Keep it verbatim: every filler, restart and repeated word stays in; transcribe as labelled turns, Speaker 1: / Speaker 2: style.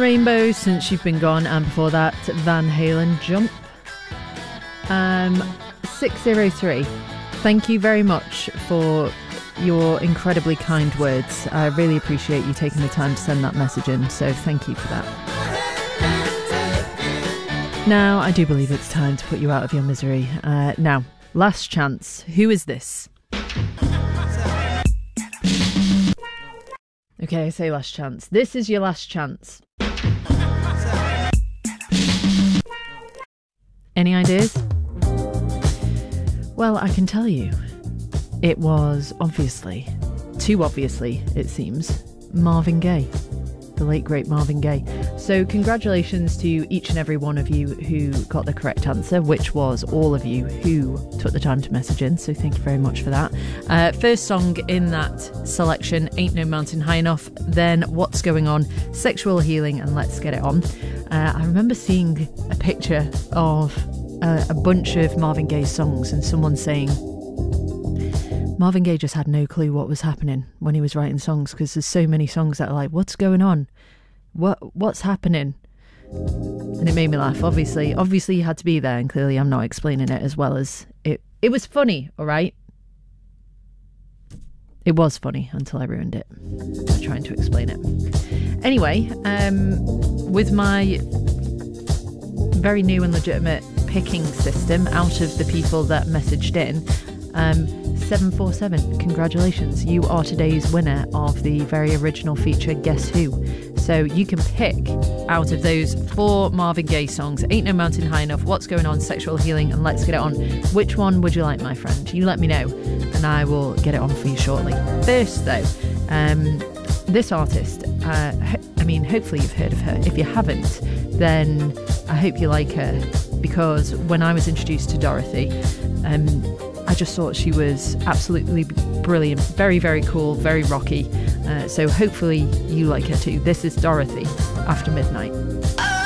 Speaker 1: Rainbow, Since You've Been Gone, and before that, Van Halen, Jump. Um, six oh three, thank you very much for your incredibly kind words. I really appreciate you taking the time to send that message in, so thank you for that. Now, I do believe it's time to put you out of your misery. Uh, now, last chance. Who is this? Okay, I say last chance. This is your last chance. Any ideas? Well, I can tell you. It was obviously, too obviously, it seems, Marvin Gaye. The late, great Marvin Gaye. So congratulations to each and every one of you who got the correct answer, which was all of you who took the time to message in. So thank you very much for that. Uh, first song in that selection, Ain't No Mountain High Enough. Then What's Going On, Sexual Healing, and Let's Get It On. Uh, I remember seeing a picture of uh, a bunch of Marvin Gaye songs and someone saying Marvin Gaye just had no clue what was happening when he was writing songs, because there's so many songs that are like, what's going on? What What's happening? And it made me laugh. Obviously, obviously you had to be there, and clearly I'm not explaining it as well as it. It was funny, all right? It was funny until I ruined it by trying to explain it. Anyway, um, with my very new and legitimate picking system out of the people that messaged in, um, seven four seven, congratulations, you are today's winner of the very original feature Guess Who. So you can pick out of those four Marvin Gaye songs, Ain't No Mountain High Enough, What's Going On, Sexual Healing, and Let's Get It On. Which one would you like, my friend? You let me know and I will get it on for you shortly. First though, um, this artist, uh, I mean, hopefully you've heard of her. If you haven't, then I hope you like her, because when I was introduced to Dorothy, um, I just thought she was absolutely brilliant, very, very cool, very rocky. Uh, so hopefully you like her too. This is Dorothy, After Midnight.